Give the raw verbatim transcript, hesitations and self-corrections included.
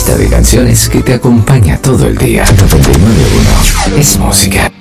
lista de canciones que te acompaña todo el día. noventa y nueve punto uno es música.